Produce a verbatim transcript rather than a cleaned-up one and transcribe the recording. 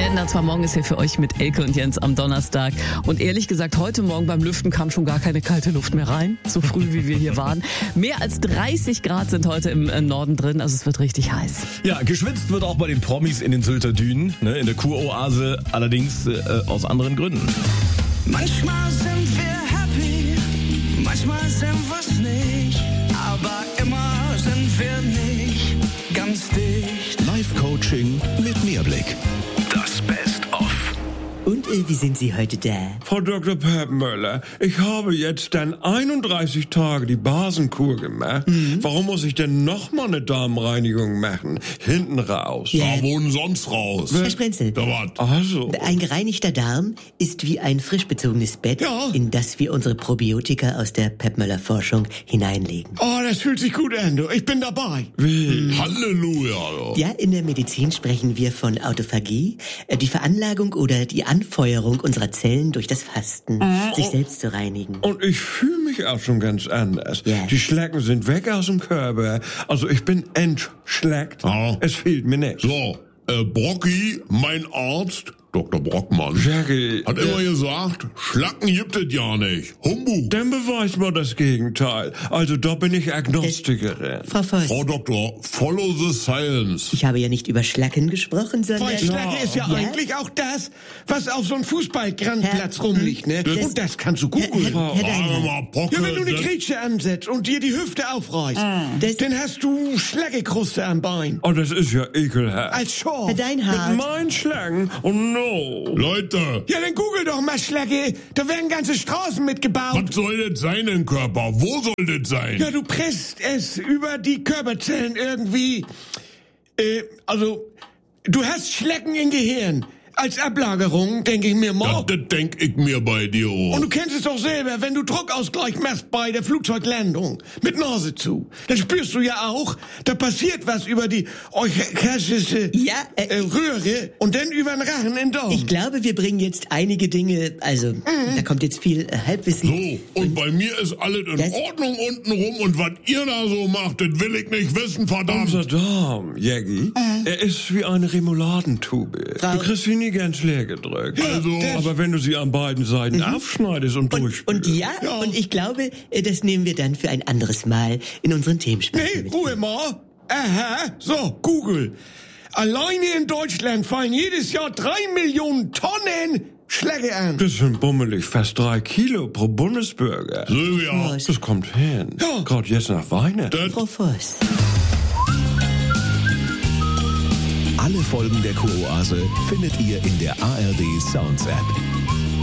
Der zwar morgen ist hier für euch mit Elke und Jens am Donnerstag. Und ehrlich gesagt, heute Morgen beim Lüften kam schon gar keine kalte Luft mehr rein. So früh, wie wir hier waren. Mehr als dreißig Grad sind heute im Norden drin. Also es wird richtig heiß. Ja, geschwitzt wird auch bei den Promis in den Sylter Dünen, ne, in der Kuroase. Allerdings äh, aus anderen Gründen. Manchmal sind wir happy, manchmal sind wir's nicht. Aber immer sind wir nicht ganz dicht. Live-Coaching mit Mehrblick. Das Best-of. Und äh, wie sind Sie heute da? Frau Doktor Peppmöller, ich habe jetzt dann einunddreißig Tage die Basenkur gemacht. Mhm. Warum muss ich denn noch mal eine Darmreinigung machen? Hinten raus. Ja. Da wohnen sonst raus. Herr Sprenzel, Da wat. Also. ein gereinigter Darm ist wie ein frisch bezogenes Bett, Ja. in das wir unsere Probiotika aus der Peppmöller-Forschung hineinlegen. Oh, das fühlt sich gut an, du. Ich bin dabei. Wie? Halleluja. Ja, in der Medizin sprechen wir von Autophagie, äh, die Veranlagung oder die Anfeuerung unserer Zellen durch das Fasten, sich selbst zu reinigen. Und ich fühle mich auch schon ganz anders. Ja. Die Schlecken sind weg aus dem Körper. Also ich bin entschleckt. Ja. Es fehlt mir nichts. So, äh, Brocki, mein Arzt, Doktor Brockmann, Jackie, hat immer gesagt, Schlacken gibt es ja nicht. Humbug. dann beweist mal das Gegenteil. Also da bin ich Agnostikerin. Frau Voss, Frau Doktor, follow the science. ich habe ja nicht über Schlacken gesprochen, sondern... Weil Schlacke ist ja, Ja. eigentlich auch das, was auf so einem Fußballgrandplatz rumliegt, ne? Das- Und das kannst du Herr, googeln. Herr, Herr Sagen Deinhardt, mal, Brocke, Ja, wenn du eine das- Grätsche ansetzt und dir die Hüfte aufreißt, das- dann hast du Schlaggekruste am Bein. Oh, das ist ja ekelhaft. Als Schorf. Herr Deinhardt, Mein Schlangen? Oh no. Leute, Ja, dann google doch mal Schlacke. Da werden ganze Straßen mitgebaut. was soll das sein im Körper? Wo soll das sein? Ja, du presst es über die Körperzellen irgendwie. Äh, also, du hast Schlecken im Gehirn. Als Ablagerung, denke ich mir Ja, mal. das denk ich mir bei dir auch. Und du kennst es doch selber, wenn du Druckausgleich machst bei der Flugzeuglandung mit Nase zu, dann spürst du ja auch, da passiert was über die euchastische Ja, äh, äh, Röhre und dann über den Rachen in den Darm. ich glaube, wir bringen jetzt einige Dinge, also, da kommt jetzt viel äh, Halbwissen. So, und bei mir ist alles in Das- Ordnung unten rum und was ihr da so macht, das will ich nicht wissen, verdammt. Unser Darm, Jackie, er ist wie eine Remouladentube. Frau- Du kriegst sie nie ganz leer gedrückt. Also- aber wenn du sie an beiden Seiten aufschneidest und, Und, durchspülst. und ja, Ja. und ich glaube, äh, das nehmen wir dann für ein anderes Mal in unseren Themensprechen Nee, mit. Ruhe mal. Aha, so, Google. Alleine in Deutschland fallen jedes Jahr drei Millionen Tonnen Schläge an. Das sind bummelig fast drei Kilo pro Bundesbürger. Silvia, Voss. Das kommt hin. Ja. Gerade jetzt nach Weihnachten. das Frau Voss. Alle Folgen der Kuroase findet ihr in der A R D Sounds App.